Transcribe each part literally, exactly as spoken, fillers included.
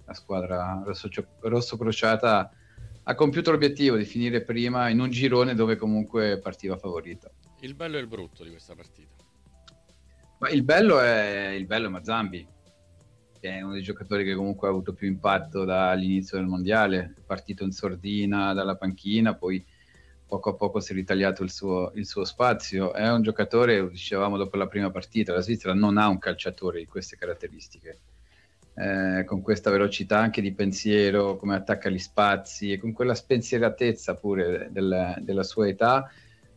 la squadra rosso-crociata ha compiuto l'obiettivo di finire prima in un girone dove comunque partiva favorita. Il bello e il brutto di questa partita? Ma il bello è il bello è Mazambi, che è uno dei giocatori che comunque ha avuto più impatto dall'inizio del mondiale, è partito in sordina dalla panchina, poi poco a poco si è ritagliato il suo, il suo spazio. È un giocatore, lo dicevamo dopo la prima partita, la Svizzera non ha un calciatore di queste caratteristiche, eh, con questa velocità anche di pensiero, come attacca gli spazi e con quella spensieratezza pure del, della sua età.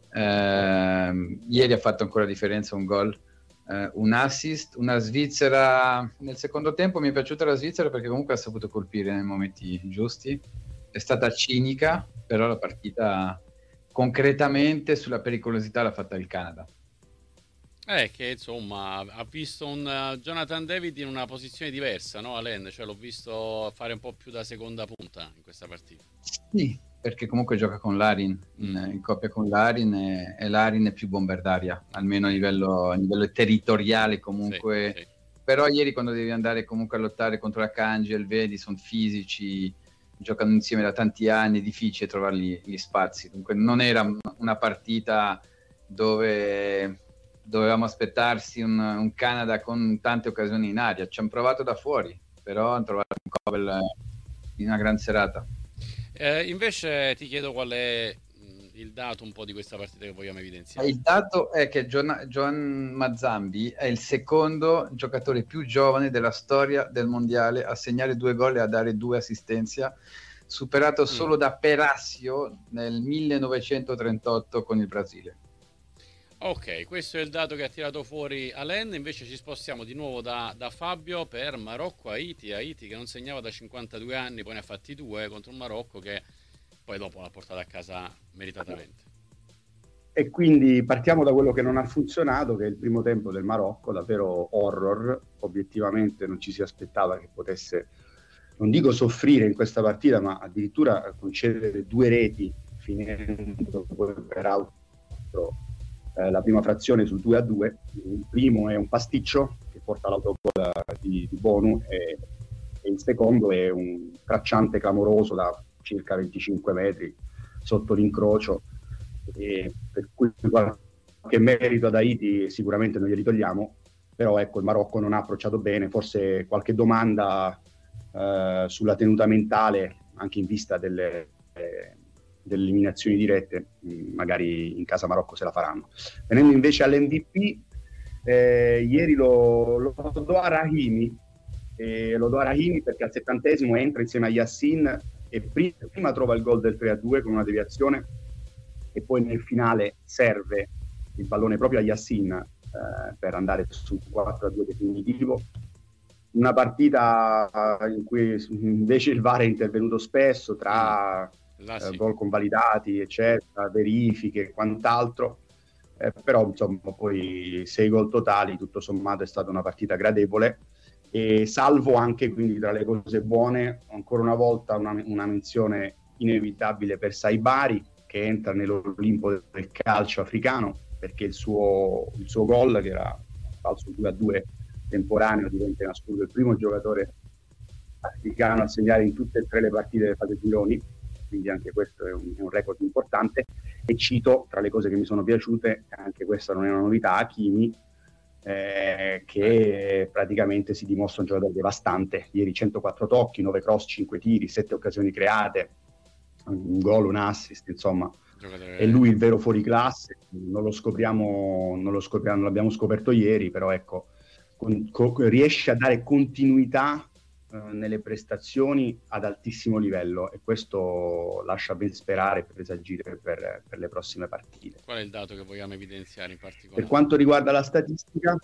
Eh, ieri ha fatto ancora differenza un gol, eh, un assist, una Svizzera nel secondo tempo. Mi è piaciuta la Svizzera perché comunque ha saputo colpire nei momenti giusti, è stata cinica, però la partita concretamente sulla pericolosità l'ha fatta il Canada. Eh, che insomma ha visto un uh, Jonathan David in una posizione diversa, no Alain? Cioè l'ho visto fare un po' più da seconda punta in questa partita. Sì, perché comunque gioca con Larin, in, in coppia con Larin, e, e Larin è più bombardaria, almeno a livello, a livello territoriale comunque. Sì, sì. Però ieri quando devi andare comunque a lottare contro la Kangel, vedi, sono fisici, giocano insieme da tanti anni, è difficile trovargli gli spazi. Dunque non era una partita dove dovevamo aspettarsi un, un Canada con tante occasioni in aria. Ci hanno provato da fuori, però hanno trovato un Cobel in una gran serata. Eh, invece ti chiedo qual è il dato un po' di questa partita che vogliamo evidenziare. Il dato è che John, John Mazambi è il secondo giocatore più giovane della storia del mondiale a segnare due gol e a dare due assistenze, superato solo mm. da Perassio nel millenovecentotrentotto con il Brasile. Ok, questo è il dato che ha tirato fuori Alain. Invece ci spostiamo di nuovo da, da Fabio per Marocco-Haiti. Haiti che non segnava da cinquantadue anni, poi ne ha fatti due contro un Marocco che poi dopo l'ha portata a casa meritatamente. E quindi partiamo da quello che non ha funzionato, che è il primo tempo del Marocco, davvero horror. Obiettivamente non ci si aspettava che potesse, non dico soffrire in questa partita, ma addirittura concedere due reti, finendo poi peraltro Eh, la prima frazione sul due a due. Il primo è un pasticcio che porta all'autogol di, di Bonu e, e il secondo è un tracciante clamoroso da circa venticinque metri sotto l'incrocio, e per cui qualche merito ad Haiti sicuramente non glieli togliamo, però ecco, il Marocco non ha approcciato bene. Forse qualche domanda eh, sulla tenuta mentale anche in vista delle eh, delle eliminazioni dirette, magari in casa Marocco se la faranno. Venendo invece all'M V P, eh, ieri lo, lo do a Rahimi, eh, lo do a Rahimi perché al settantesimo entra insieme a Yassin e prima, prima trova il gol del tre a due con una deviazione e poi nel finale serve il pallone proprio a Yassin eh, per andare sul quattro a due definitivo. Una partita in cui invece il V A R è intervenuto spesso tra Là, sì. eh, gol convalidati, eccetera, verifiche e quant'altro, eh, però insomma poi sei gol totali, tutto sommato è stata una partita gradevole, e salvo anche, quindi tra le cose buone, ancora una volta una, una menzione inevitabile per Saibari, che entra nell'Olimpo del calcio africano, perché il suo, il suo gol, che era falso due a due temporaneo, diventa in assoluto il primo giocatore africano a segnare in tutte e tre le partite delle fase gironi, quindi anche questo è un, è un record importante. E cito, tra le cose che mi sono piaciute, anche questa non è una novità, Hakimi, eh, che praticamente si dimostra un giocatore devastante. Ieri centoquattro tocchi, nove cross, cinque tiri, sette occasioni create, un gol, un assist, insomma giocatore. È lui il vero fuoriclasse. Non lo scopriamo, non lo scopriamo, non l'abbiamo scoperto ieri, però ecco, con, con, riesce a dare continuità nelle prestazioni ad altissimo livello, e questo lascia ben sperare e presagire per, per le prossime partite. Qual è il dato che vogliamo evidenziare in particolare? Per quanto riguarda la statistica,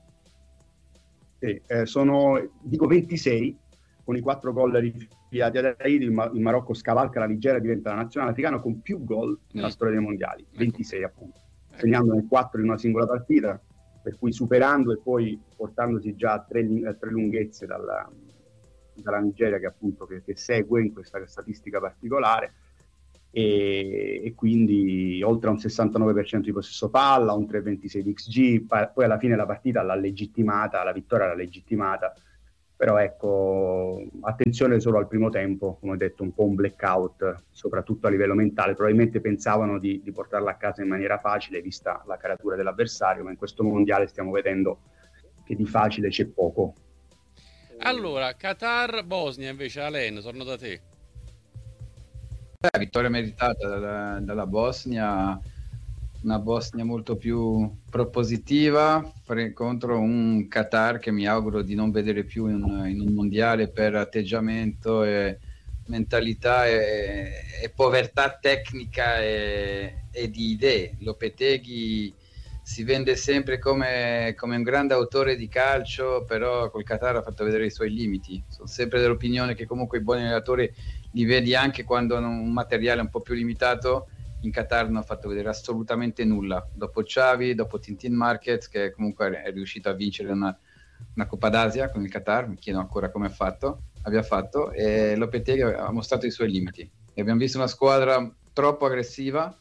sì, eh, sono dico ventisei, con i quattro gol rifiati ad Haiti. Il, Ma- il Marocco scavalca la Nigeria, diventa la nazionale africana con più gol nella mm. storia dei mondiali, ecco. ventisei appunto, ecco. Segnandone quattro in una singola partita, per cui superando e poi portandosi già a tre, a tre lunghezze dalla dalla Nigeria, che appunto che, che segue in questa statistica particolare, e, e quindi oltre a un sessantanove per cento di possesso palla, un tre virgola ventisei di X G, pa- poi alla fine la partita l'ha legittimata, la vittoria l'ha legittimata Però ecco, attenzione solo al primo tempo, come ho detto, un po' un blackout, soprattutto a livello mentale. Probabilmente pensavano di, di portarla a casa in maniera facile, vista la caratura dell'avversario, ma in questo mondiale stiamo vedendo che di facile c'è poco. Allora, Qatar-Bosnia invece, Alen, torno da te. Eh, vittoria meritata dalla, dalla Bosnia, una Bosnia molto più propositiva fre- contro un Qatar che mi auguro di non vedere più in, in un mondiale per atteggiamento e mentalità e, e povertà tecnica e, e di idee. Lopeteghi si vende sempre come, come un grande autore di calcio, però col Qatar ha fatto vedere i suoi limiti. Sono sempre dell'opinione che comunque i buoni allenatori li vedi anche quando hanno un materiale un po' più limitato. In Qatar non ha fatto vedere assolutamente nulla. Dopo Xavi, dopo Tintin Marquez, che comunque è riuscito a vincere una, una Coppa d'Asia con il Qatar, mi chiedo ancora come ha fatto, abbia fatto, e Lopetegui ha mostrato i suoi limiti. E abbiamo visto una squadra troppo aggressiva,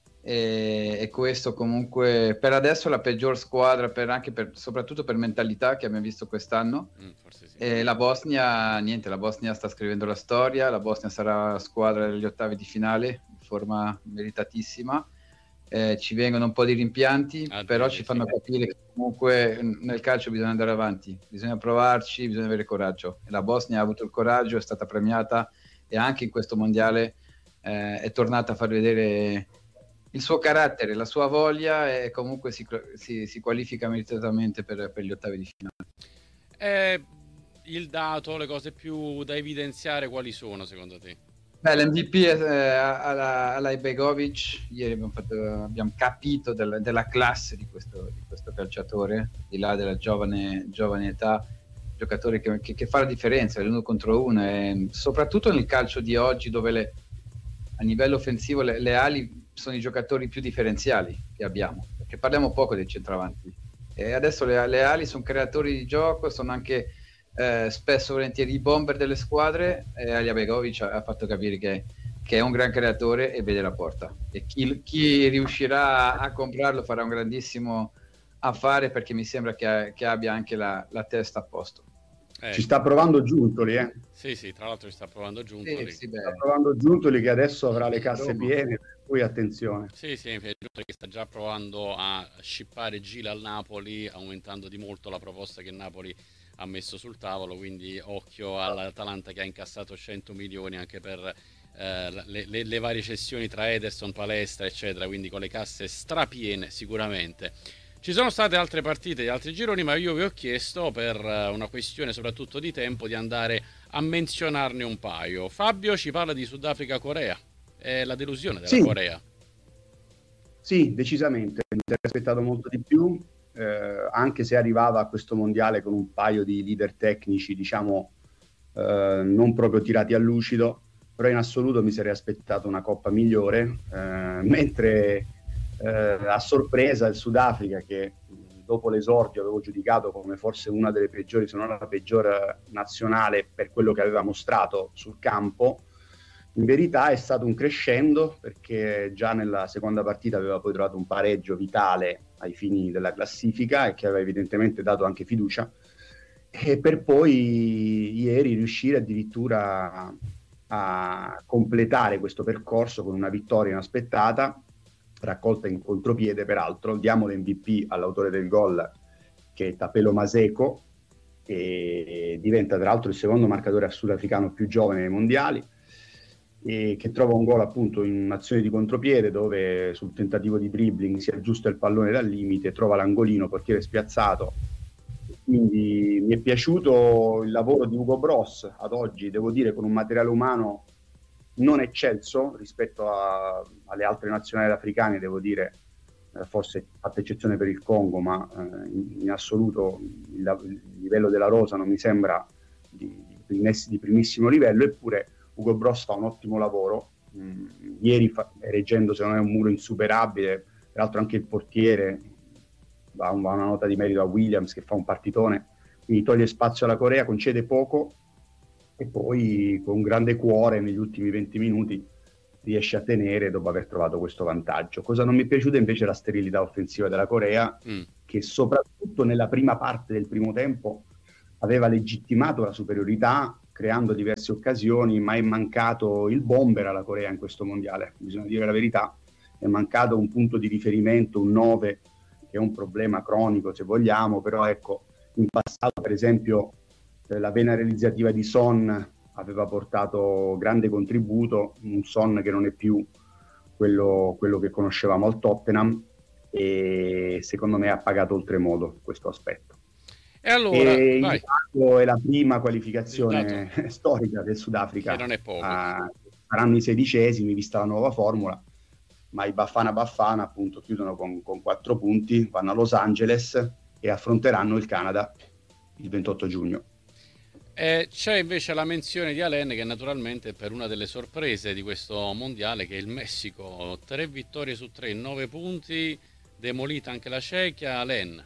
e, e questo comunque per adesso è la peggior squadra, per, anche per, soprattutto per mentalità che abbiamo visto quest'anno. Mm, forse sì. E la Bosnia, niente, la Bosnia sta scrivendo la storia, la Bosnia sarà squadra degli ottavi di finale, in forma meritatissima. Eh, ci vengono un po' di rimpianti, Ah, però sì, ci sì. fanno capire che comunque nel calcio bisogna andare avanti, bisogna provarci, bisogna avere coraggio. E la Bosnia ha avuto il coraggio, è stata premiata e anche in questo mondiale eh, è tornata a far vedere il suo carattere, la sua voglia, e comunque si, si, si qualifica meritatamente per, per gli ottavi di finale. Eh, il dato, le cose più da evidenziare quali sono secondo te? Beh, l'M V P è eh, alla, alla Ibegovic. Ieri abbiamo, fatto, abbiamo capito del, della classe di questo, di questo calciatore, di là della giovane, giovane età, giocatore che, che, che fa la differenza, l'uno contro uno, e soprattutto nel calcio di oggi, dove le, a livello offensivo le, le ali sono i giocatori più differenziali che abbiamo, perché parliamo poco dei centravanti. E adesso le, le ali sono creatori di gioco, sono anche eh, spesso volentieri i bomber delle squadre, e Alija Begovic ha, ha fatto capire che, che è un gran creatore e vede la porta. E chi, chi riuscirà a comprarlo farà un grandissimo affare, perché mi sembra che, che abbia anche la, la testa a posto. Eh, Ci sta provando Giuntoli, eh? Sì, sì, tra l'altro ci sta provando Giuntoli. Sì, sì, Sta provando Giuntoli che adesso avrà le casse Roma. piene, per cui attenzione. Sì, sì, Giuntoli che sta già provando a scippare Gila al Napoli, aumentando di molto la proposta che Napoli ha messo sul tavolo, quindi occhio all'Atalanta che ha incassato cento milioni anche per eh, le, le, le varie cessioni tra Ederson, Palestra, eccetera, quindi con le casse strapiene sicuramente. Ci sono state altre partite di altri gironi, ma io vi ho chiesto, per una questione soprattutto di tempo, di andare a menzionarne un paio. Fabio ci parla di Sudafrica-Corea, è la delusione della Sì. Corea. Sì, decisamente, mi sarei aspettato molto di più, eh, anche se arrivava a questo mondiale con un paio di leader tecnici, diciamo, eh, non proprio tirati a lucido, però in assoluto mi sarei aspettato una coppa migliore, eh, mentre eh, a sorpresa il Sudafrica, che dopo l'esordio avevo giudicato come forse una delle peggiori, se non la peggiore nazionale per quello che aveva mostrato sul campo, in verità è stato un crescendo, perché già nella seconda partita aveva poi trovato un pareggio vitale ai fini della classifica e che aveva evidentemente dato anche fiducia, e per poi ieri riuscire addirittura a completare questo percorso con una vittoria inaspettata, raccolta in contropiede peraltro. Diamo l'M V P all'autore del gol, che è Tapelo Maseko, e diventa tra l'altro il secondo marcatore sudafricano più giovane nei mondiali, e che trova un gol appunto in un'azione di contropiede, dove sul tentativo di dribbling si aggiusta il pallone dal limite, trova l'angolino, portiere spiazzato. Quindi mi è piaciuto il lavoro di Hugo Bross ad oggi, devo dire, con un materiale umano non eccelso rispetto a, alle altre nazionali africane, devo dire, eh, forse fatta eccezione per il Congo, ma eh, in, in assoluto il, il livello della rosa non mi sembra di, di, di primissimo livello, eppure Hugo Bross fa un ottimo lavoro. Mm, ieri fa, reggendo secondo me un muro insuperabile, peraltro anche il portiere va, va una nota di merito a Williams, che fa un partitone, quindi toglie spazio alla Corea, concede poco e poi con grande cuore negli ultimi venti minuti riesce a tenere dopo aver trovato questo vantaggio. Cosa non mi è piaciuta invece è la sterilità offensiva della Corea, mm. che soprattutto nella prima parte del primo tempo aveva legittimato la superiorità creando diverse occasioni, ma è mancato il bomber alla Corea in questo mondiale, bisogna dire la verità, è mancato un punto di riferimento, un nove, che è un problema cronico se vogliamo, però ecco, in passato per esempio eh, la vena realizzativa di Son aveva portato grande contributo, un Son che non è più quello, quello che conoscevamo al Tottenham, e secondo me ha pagato oltremodo questo aspetto. E allora, e vai. il dato è la prima qualificazione storica del Sudafrica. Che non è poco. Ah, saranno i sedicesimi, vista la nuova formula, ma i Bafana Bafana appunto chiudono con, con quattro punti, vanno a Los Angeles e affronteranno il Canada il ventotto giugno. Eh, c'è invece la menzione di Alain, che naturalmente per una delle sorprese di questo mondiale, che è il Messico, tre vittorie su tre, nove punti, demolita anche la Cechia. Alain.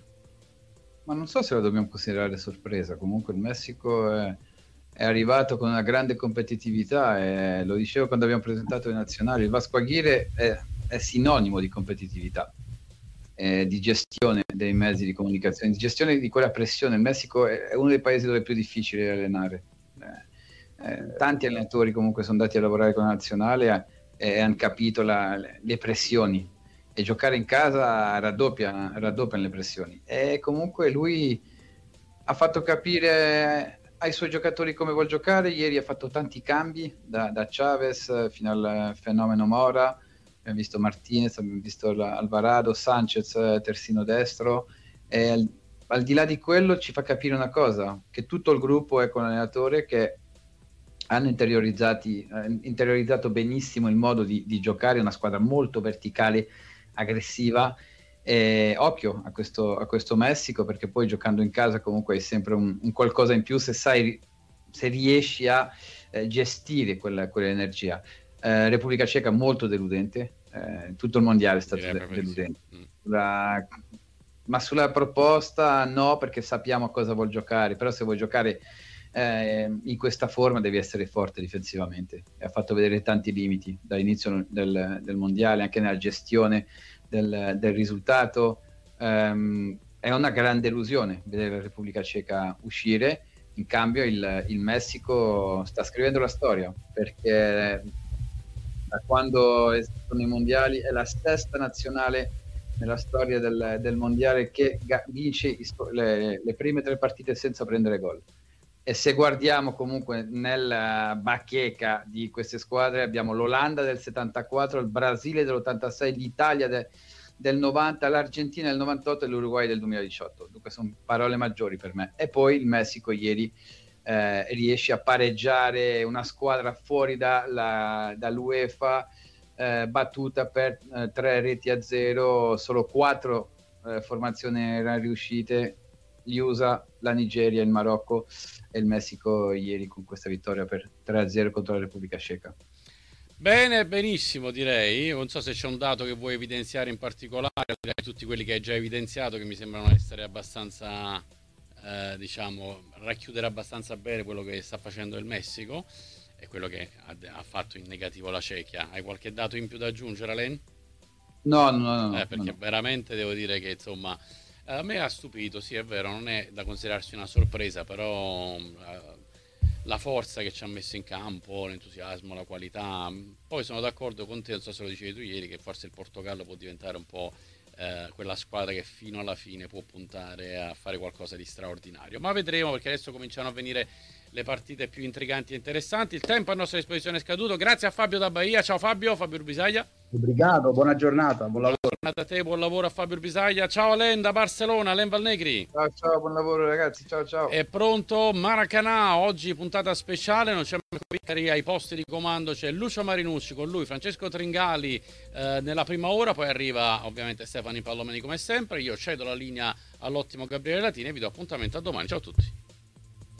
Ma non so se la dobbiamo considerare sorpresa, comunque il Messico è, è arrivato con una grande competitività, e lo dicevo quando abbiamo presentato le nazionali, il Vasco Aguirre è, è sinonimo di competitività, eh, di gestione dei mezzi di comunicazione, di gestione di quella pressione. Il Messico è, è uno dei paesi dove è più difficile allenare. Eh, eh, tanti allenatori comunque sono andati a lavorare con la nazionale e, e hanno capito la, le pressioni, e giocare in casa raddoppia, raddoppiano le pressioni, e comunque lui ha fatto capire ai suoi giocatori come vuol giocare. Ieri ha fatto tanti cambi da, da Chavez fino al fenomeno Mora, abbiamo visto Martinez, abbiamo visto Alvarado, Sanchez terzino destro, e al, al di là di quello ci fa capire una cosa, che tutto il gruppo è con l'allenatore, che hanno interiorizzati, eh, interiorizzato benissimo il modo di, di giocare, una squadra molto verticale, aggressiva. E occhio a questo, a questo Messico, perché poi giocando in casa comunque hai sempre un, un qualcosa in più se sai, se riesci a eh, gestire quella, quell'energia. Eh, Repubblica Ceca molto deludente, eh, tutto il mondiale è stato de- deludente, mm. La, ma sulla proposta no, perché sappiamo a cosa vuol giocare, però se vuoi giocare eh, in questa forma devi essere forte difensivamente, e ha fatto vedere tanti limiti dall'inizio del, del mondiale, anche nella gestione del, del risultato. Um, è una grande illusione vedere la Repubblica Ceca uscire, in cambio il, il Messico sta scrivendo la storia, perché da quando esistono i mondiali è la sesta nazionale nella storia del, del mondiale che ga- vince le, le prime tre partite senza prendere gol. E se guardiamo comunque nella bacheca di queste squadre, abbiamo l'Olanda del settantaquattro, il Brasile dell'ottantasei, l'Italia de, del novanta, l'Argentina del novantotto e l'Uruguay del duemiladiciotto. Dunque sono parole maggiori per me. E poi il Messico ieri eh, riesce a pareggiare una squadra fuori da, la, dall'UEFA, eh, battuta per eh, tre reti a zero, solo quattro eh, formazioni erano riuscite, gli U S A, la Nigeria, il Marocco e il Messico ieri con questa vittoria per tre a zero contro la Repubblica Ceca. Bene, benissimo direi. Non so se c'è un dato che vuoi evidenziare in particolare, direi tutti quelli che hai già evidenziato, che mi sembrano essere abbastanza, eh, diciamo, racchiudere abbastanza bene quello che sta facendo il Messico e quello che ha, ha fatto in negativo la Cechia. Hai qualche dato in più da aggiungere, Alain? No, no, no. no eh, perché no. veramente devo dire che insomma a me ha stupito, sì è vero, non è da considerarsi una sorpresa, però uh, la forza che ci ha messo in campo, l'entusiasmo, la qualità. Poi sono d'accordo con te, non so se lo dicevi tu ieri, che forse il Portogallo può diventare un po' eh, quella squadra che fino alla fine può puntare a fare qualcosa di straordinario, ma vedremo, perché adesso cominciano a venire le partite più intriganti e interessanti. Il tempo a nostra disposizione è scaduto. Grazie a Fabio da Bahia. Ciao Fabio, Fabio Urbisaglia. Obrigado, buona giornata, buon lavoro. Buona giornata a te, buon lavoro a Fabio Urbisaglia. Ciao Alain da Barcellona, Alain Valnegri. Ciao, ciao, buon lavoro ragazzi, ciao ciao. È pronto Maracanã, oggi puntata speciale, non c'è Vicari ai posti di comando, c'è Lucio Marinucci, con lui Francesco Tringali eh, nella prima ora, poi arriva ovviamente Stefano Pallomeni come sempre. Io cedo la linea all'ottimo Gabriele Latini e vi do appuntamento a domani. Ciao a tutti.